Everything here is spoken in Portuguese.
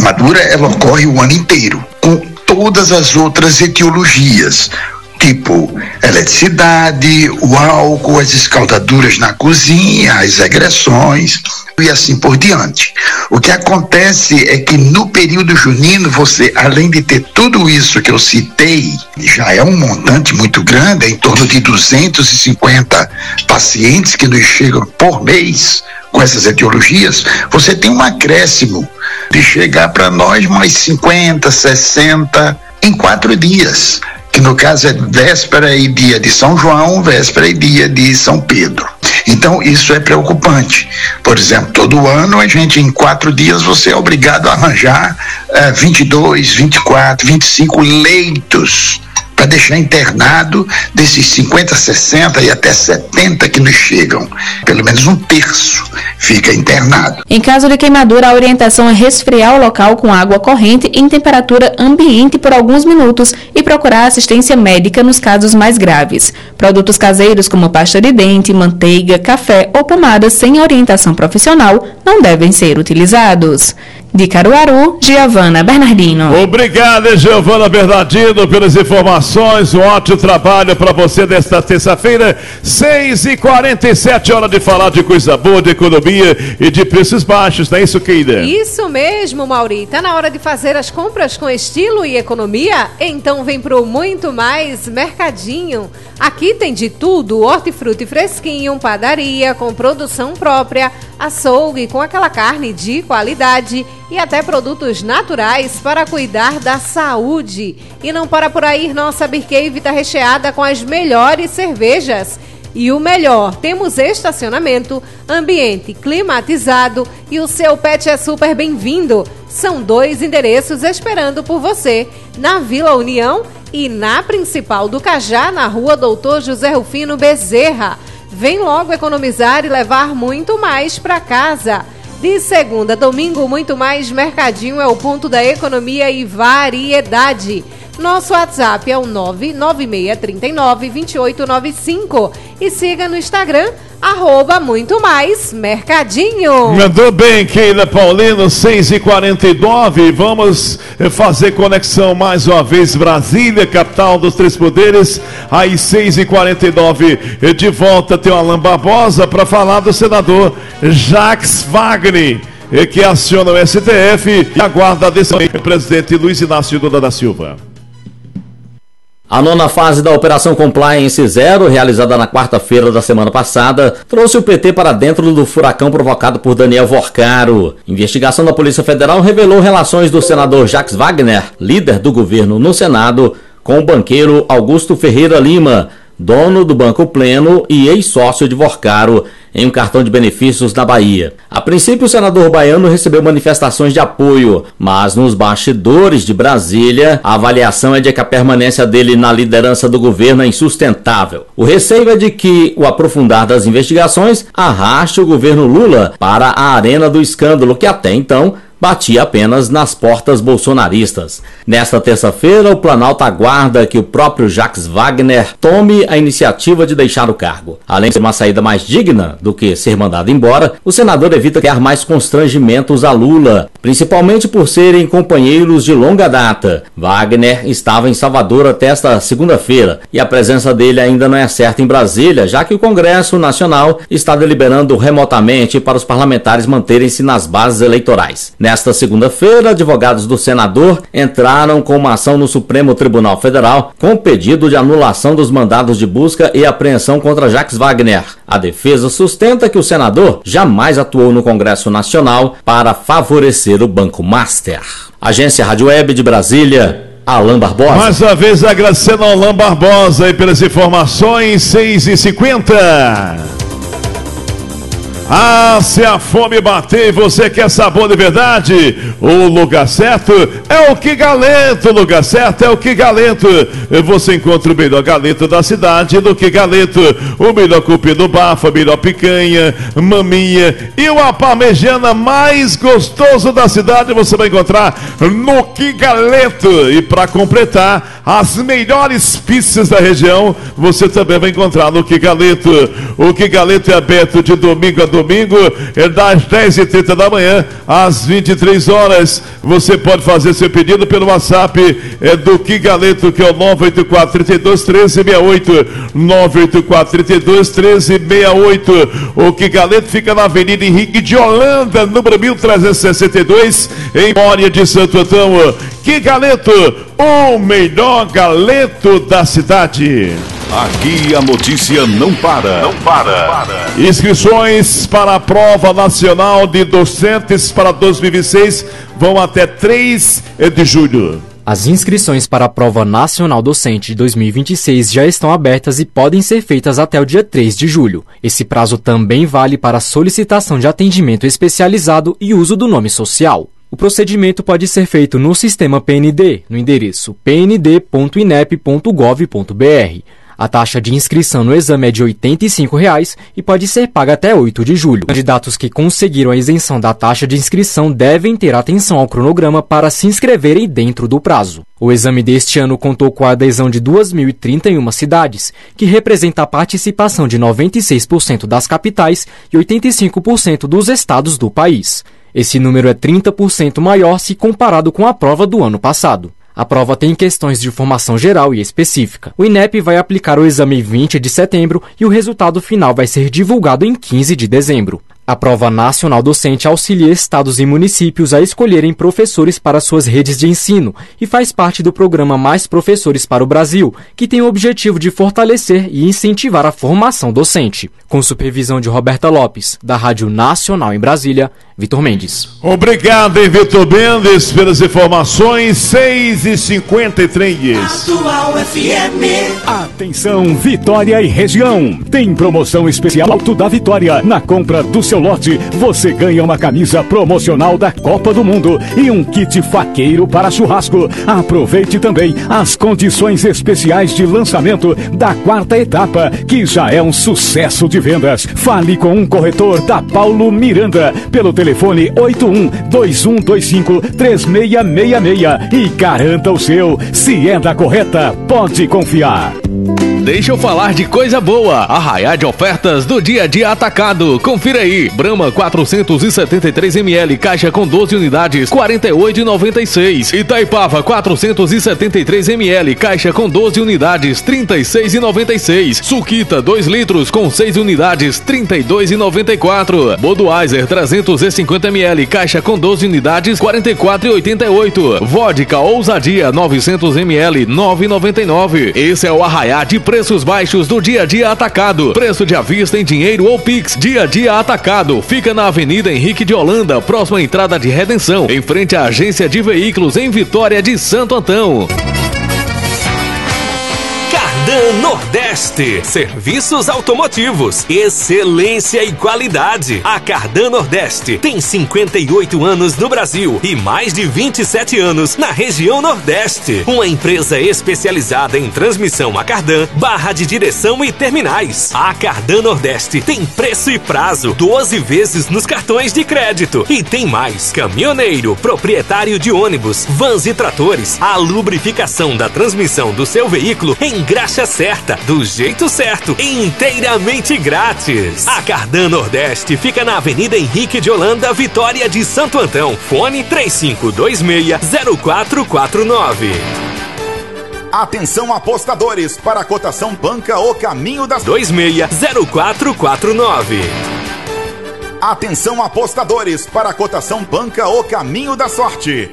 queimadura ela ocorre o ano inteiro, com todas as outras etiologias, tipo eletricidade, o álcool, as escaldaduras na cozinha, as agressões e assim por diante. O que acontece é que no período junino você, além de ter tudo isso que eu citei, já é um montante muito grande, é em torno de 250 pacientes que nos chegam por mês com essas etiologias, você tem um acréscimo de chegar para nós mais 50, 60 em 4 dias. Que no caso é véspera e dia de São João, véspera e dia de São Pedro. Então isso é preocupante. Por exemplo, todo ano a gente em 4 dias você é obrigado a arranjar 22, 24, 25 leitos para deixar internado desses 50, 60 e até 70 que nos chegam. Pelo menos um terço fica internado. Em caso de queimadura, a orientação é resfriar o local com água corrente em temperatura ambiente por alguns minutos e procurar assistência médica nos casos mais graves. Produtos caseiros como pasta de dente, manteiga, café ou pomadas sem orientação profissional não devem ser utilizados. De Caruaru, Giovana Bernardino. Obrigado, Giovana Bernardino, pelas informações. Um ótimo trabalho para você desta terça-feira, 6h47, hora de falar de coisa boa, de economia e de preços baixos, não é isso, Keida? Isso mesmo, Mauri. Tá na hora de fazer as compras com estilo e economia? Então vem pro Muito Mais Mercadinho. Aqui tem de tudo, hortifruti fresquinho, padaria com produção própria, açougue com aquela carne de qualidade e até produtos naturais para cuidar da saúde. E não para por aí, nossa Beer Cave está recheada com as melhores cervejas. E o melhor, temos estacionamento, ambiente climatizado e o seu pet é super bem-vindo. São 2 endereços esperando por você, na Vila União e na Principal do Cajá, na Rua Doutor José Rufino Bezerra. Vem logo economizar e levar muito mais para casa. De segunda a domingo, Muito Mais Mercadinho é o ponto da economia e variedade. Nosso WhatsApp é o 996392895 e siga no Instagram, @Muito Mais Mercadinho. Mandou bem, Keila Paulino, 6h49. Vamos fazer conexão mais uma vez, Brasília, capital dos três poderes. Às 6h49, de volta tem o Alain Barbosa para falar do senador Jacques Wagner, que aciona o STF e aguarda a decisão do presidente Luiz Inácio Lula da Silva. A 9ª fase da Operação Compliance Zero, realizada na quarta-feira da semana passada, trouxe o PT para dentro do furacão provocado por Daniel Worcaro. Investigação da Polícia Federal revelou relações do senador Jacques Wagner, líder do governo no Senado, com o banqueiro Augusto Ferreira Lima, dono do Banco Pleno e ex-sócio de Worcaro, em um cartão de benefícios na Bahia. A princípio, o senador baiano recebeu manifestações de apoio, mas nos bastidores de Brasília, a avaliação é de que a permanência dele na liderança do governo é insustentável. O receio é de que o aprofundar das investigações arraste o governo Lula para a arena do escândalo, que até então batia apenas nas portas bolsonaristas. Nesta terça-feira, o Planalto aguarda que o próprio Jacques Wagner tome a iniciativa de deixar o cargo. Além de ser uma saída mais digna do que ser mandado embora, o senador evita criar mais constrangimentos a Lula, principalmente por serem companheiros de longa data. Wagner estava em Salvador até esta segunda-feira e a presença dele ainda não é certa em Brasília, já que o Congresso Nacional está deliberando remotamente para os parlamentares manterem-se nas bases eleitorais. Nesta segunda-feira, advogados do senador entraram com uma ação no Supremo Tribunal Federal com pedido de anulação dos mandados de busca e apreensão contra Jacques Wagner. A defesa sustenta que o senador jamais atuou no Congresso Nacional para favorecer o Banco Master. Agência Rádio Web de Brasília, Alain Barbosa. Mais uma vez agradecendo ao Alain Barbosa aí pelas informações, 6h50. Ah, se a fome bater e você quer sabor de verdade, o lugar certo é o Que Galeto. O lugar certo é o Que Galeto. Você encontra o melhor galeto da cidade no Que Galeto. O melhor cupim do bafo, a melhor picanha, maminha e uma parmegiana mais gostoso da cidade você vai encontrar no Que Galeto. E para completar, as melhores pizzas da região você também vai encontrar no Que Galeto. O Que Galeto é aberto de domingo a domingo, das 10h30 da manhã às 23 horas. Você pode fazer seu pedido pelo WhatsApp do Que Galeto, que é o 984-32-1368. 984-32-1368. O Que Galeto fica na Avenida Henrique de Holanda, número 1362, em Mória de Santo Antão. Que Galeto, o melhor galeto da cidade. Aqui a notícia não para. Não para. Inscrições para a Prova Nacional de Docentes para 2026 vão até 3 de julho. As inscrições para a Prova Nacional Docente de 2026 já estão abertas e podem ser feitas até o dia 3 de julho. Esse prazo também vale para a solicitação de atendimento especializado e uso do nome social. O procedimento pode ser feito no sistema PND, no endereço pnd.inep.gov.br. A taxa de inscrição no exame é de R$ 85,00 e pode ser paga até 8 de julho. Candidatos que conseguiram a isenção da taxa de inscrição devem ter atenção ao cronograma para se inscreverem dentro do prazo. O exame deste ano contou com a adesão de 2.031 cidades, que representa a participação de 96% das capitais e 85% dos estados do país. Esse número é 30% maior se comparado com a prova do ano passado. A prova tem questões de formação geral e específica. O INEP vai aplicar o exame em 20 de setembro e o resultado final vai ser divulgado em 15 de dezembro. A Prova Nacional Docente auxilia estados e municípios a escolherem professores para suas redes de ensino e faz parte do programa Mais Professores para o Brasil, que tem o objetivo de fortalecer e incentivar a formação docente. Com supervisão de Roberta Lopes, da Rádio Nacional em Brasília, Vitor Mendes. Obrigado, hein, Vitor Mendes, pelas informações. 6h53. Atual FM. Atenção, Vitória e região. Tem promoção especial Alto da Vitória. Na compra do seu lote, você ganha uma camisa promocional da Copa do Mundo e um kit faqueiro para churrasco. Aproveite também as condições especiais de lançamento da 4ª etapa, que já é um sucesso de vendas. Fale com um corretor da Paulo Miranda pelo telefone 81-2125-3666 e garanta o seu. Se é da correta, pode confiar. Deixa eu falar de coisa boa. Arraiá de ofertas do Dia a Dia Atacado. Confira aí. Brahma 473ml, caixa com 12 unidades, R$ 48,96. Itaipava 473ml, caixa com 12 unidades, R$ 36,96. Suquita 2 litros com 6 unidades, R$ 32,94. Budweiser 350ml, caixa com 12 unidades, R$ 44,88. Vodka Ousadia 900ml, R$ 9,99. Esse é o Arraiá de preços baixos do Dia a Dia Atacado. Preço de à vista em dinheiro ou Pix. Dia a Dia Atacado. Fica na Avenida Henrique de Holanda, próxima à entrada de Redenção, em frente à Agência de Veículos em Vitória de Santo Antão. Cardan Nordeste, serviços automotivos, excelência e qualidade. A Cardan Nordeste tem 58 anos no Brasil e mais de 27 anos na região Nordeste. Uma empresa especializada em transmissão a cardan, barra de direção e terminais. A Cardan Nordeste tem preço e prazo, 12 vezes nos cartões de crédito. E tem mais: caminhoneiro, proprietário de ônibus, vans e tratores. A lubrificação da transmissão do seu veículo em graxa certa, do jeito certo, inteiramente grátis. A Cardan Nordeste fica na Avenida Henrique de Holanda, Vitória de Santo Antão. Fone 3526-0449. Atenção, apostadores, para a cotação banca O Caminho das 260449. Atenção, apostadores, para a cotação banca O Caminho da Sorte.